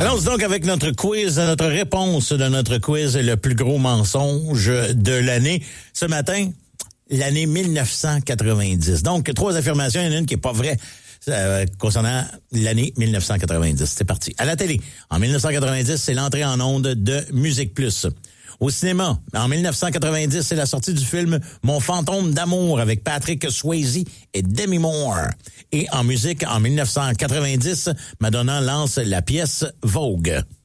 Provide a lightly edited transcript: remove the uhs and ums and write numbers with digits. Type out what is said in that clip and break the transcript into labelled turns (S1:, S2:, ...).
S1: Allons donc avec notre quiz, notre réponse de notre quiz, le plus gros mensonge de l'année. Ce matin, l'année 1990. Donc, 3 affirmations, il y en a une qui est pas vraie concernant l'année 1990. C'est parti. À la télé, en 1990, c'est l'entrée en onde de Musique Plus. Au cinéma, en 1990, c'est la sortie du film Mon fantôme d'amour avec Patrick Swayze et Demi Moore. Et en musique, en 1990, Madonna lance la pièce Vogue.